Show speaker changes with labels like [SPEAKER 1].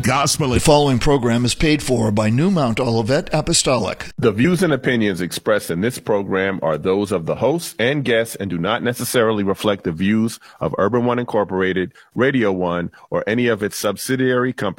[SPEAKER 1] Gospel.
[SPEAKER 2] The following program is paid for by New Mount Olivet Apostolic.
[SPEAKER 3] The views and opinions expressed in this program are those of the hosts and guests and do not necessarily reflect the views of Urban One Incorporated, Radio One, or any of its subsidiary companies.